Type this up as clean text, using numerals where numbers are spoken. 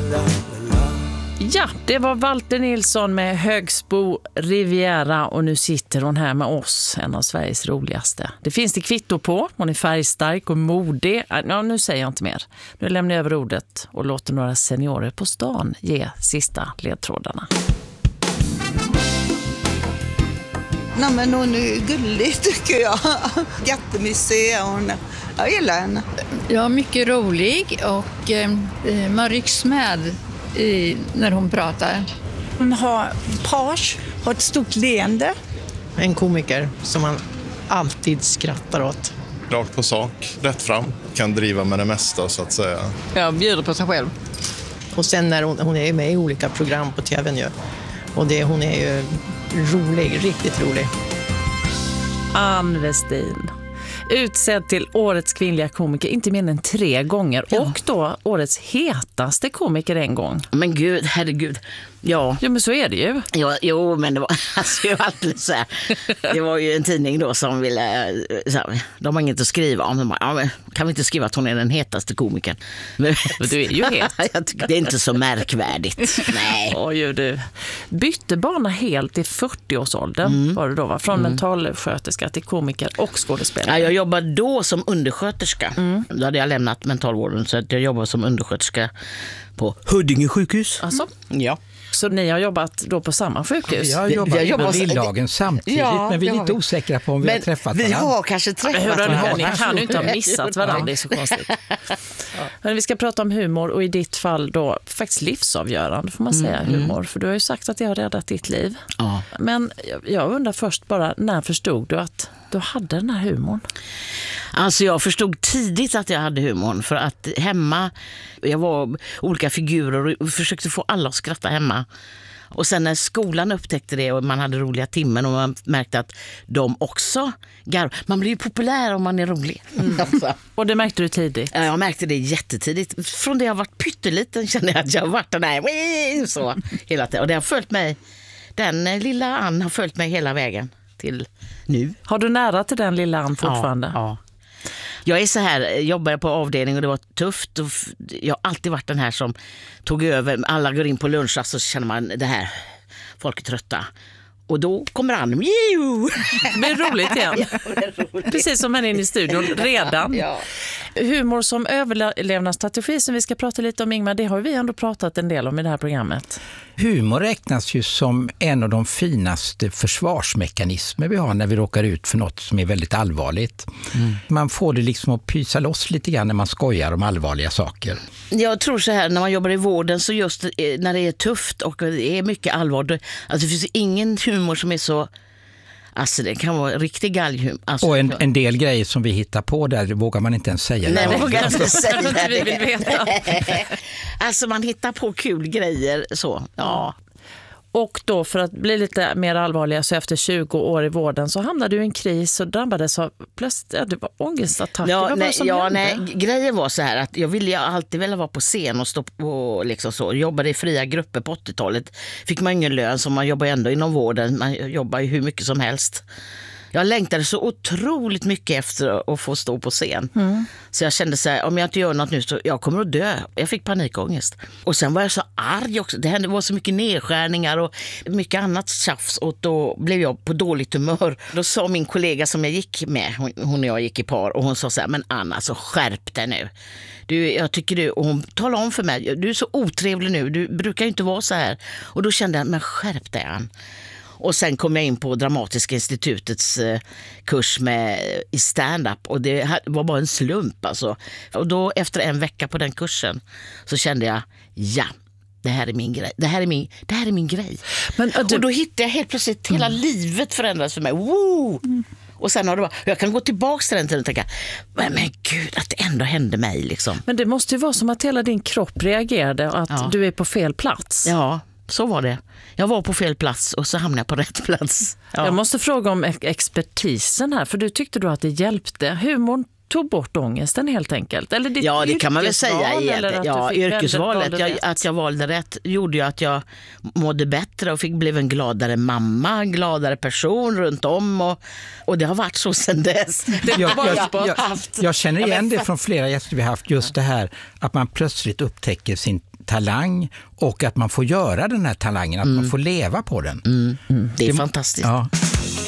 Ja, det var Walter Nilsson med Högsbo Riviera och nu sitter hon här med oss, en av Sveriges roligaste. Det finns det kvitto på, hon är färgstark och modig. Ja, nu säger jag inte mer. Nu lämnar jag över ordet och låter några seniorer på stan ge sista ledtrådarna. Nej, men hon är gullig tycker jag. Jättemysig är hon. Jag gillar henne. Ja, mycket rolig och man rycks med när hon pratar. Hon har page, har ett stort leende. En komiker som man alltid skrattar åt. Rakt på sak, rätt fram. Kan driva med det mesta så att säga. Jag bjuder på sig själv. Och sen när hon är med i olika program på tvn ju. Och hon är ju rolig, riktigt rolig. Ann Westin. Utsedd till årets kvinnliga komiker inte mindre än 3 gånger. Ja. Och då årets hetaste komiker en gång. Men gud, herregud. Ja, men så är det ju. Ja, jo, men det var alltså, alltid så här. Det var ju en tidning då som ville så här, de har inget att skriva om. De bara, ja, men kan vi inte skriva att hon är den hetaste komikern? Men du är ju het. Jag tycker det är inte så märkvärdigt. Nej. Oj, du. Bytte bana helt i 40-årsåldern var det då, va? Från mentalsköterska till komiker och skådespelare. Ja, jag jobbade då som undersköterska. Då hade jag lämnat mentalvården så att jag jobbade som undersköterska på Huddinge sjukhus. Alltså? Ja. Så ni har jobbat då på samma sjukhus? Jag har jobbat med Lillhagen samtidigt, men vi är lite osäkra på om vi har träffat varandra. Vi har kanske träffat varandra. Ni kan ju inte ha missat varandra, det är så konstigt. Men vi ska prata om humor och i ditt fall då faktiskt livsavgörande får man säga humor. För du har ju sagt att det har räddat ditt liv. Ja. Men jag undrar först bara, när förstod du att du hade den här humorn? Alltså jag förstod tidigt att jag hade humorn för att hemma, jag var olika figurer och försökte få alla att skratta hemma. Och sen när skolan upptäckte det och man hade roliga timmen och man märkte att de också man blir ju populär om man är rolig. Och det märkte du tidigt? Ja, jag märkte det jättetidigt. Från det jag varit pytteliten kände jag att jag har varit den här så hela tiden. Och det har följt mig, den lilla Ann har följt mig hela vägen till nu. Har du nära till den lilla Ann fortfarande? Ja. Jag är så här, jobbade på avdelning och det var tufft. Och jag har alltid varit den här som tog över. Alla går in på lunch och så känner man det här, folk är trötta. Och då kommer han, det är roligt igen. Ja, det är roligt. Precis som han är inne i studion redan. Ja. Humor som överlevnadsstrategi som vi ska prata lite om, Ingmar, det har vi ändå pratat en del om i det här programmet. Humor räknas ju som en av de finaste försvarsmekanismer vi har när vi råkar ut för något som är väldigt allvarligt. Man får det liksom att pysa loss lite grann när man skojar om allvarliga saker. Jag tror så här, när man jobbar i vården så just när det är tufft och det är mycket allvar, alltså det finns ingen humor som är så, alltså det kan vara riktig galghumor. Alltså, och en del grejer som vi hittar på där, det vågar man inte ens säga. Nej, det vågar inte säga det. Vi vill veta. Alltså man hittar på kul grejer så, ja. Och då för att bli lite mer allvarliga så efter 20 år i vården så hamnade du i en kris och drabbades av plötsligt, det var ångestattacker. Nej, grejen var så här att jag ville alltid vilja vara på scen och stå och liksom så. Jobbade i fria grupper på 80-talet. Fick man ingen lön så man jobbar ändå inom vården. Man jobbar ju hur mycket som helst. Jag längtade så otroligt mycket efter att få stå på scen. Så jag kände så här, om jag inte gör något nu så jag kommer att dö. Jag fick panikångest. Och sen var jag så arg också. Det var så mycket nedskärningar och mycket annat tjafs. Och då blev jag på dåligt humör. Då sa min kollega som jag gick med, hon och jag gick i par. Och hon sa så här, men Anna, så skärp dig nu. Jag tycker du, och hon talade om för mig, du är så otrevlig nu. Du brukar ju inte vara så här. Och då kände jag, men skärp dig Ann. Och sen kom jag in på Dramatiska institutets kurs i stand-up. Och det var bara en slump alltså. Och då efter en vecka på den kursen så kände jag, ja, det här är min grej. Det här är min grej. Och då hittade jag helt plötsligt hela livet förändras för mig. Woo! Och sen har det jag kan gå tillbaka till den tiden och tänka, men gud, att det ändå hände mig liksom. Men det måste ju vara som att hela din kropp reagerade och att du är på fel plats. Ja, så var det. Jag var på fel plats och så hamnade jag på rätt plats. Ja. Jag måste fråga om expertisen här, för du tyckte då att det hjälpte. Humorn tog bort ångesten helt enkelt. Eller det kan man väl säga. Yrkesvalet, att jag valde rätt gjorde ju att jag mådde bättre och blev en gladare mamma, en gladare person runt om. Och det har varit så sedan dess. Jag känner igen det från flera gäster vi har haft, just det här att man plötsligt upptäcker sin talang och att man får göra den här talangen, att man får leva på den. Det är fantastiskt. Ja.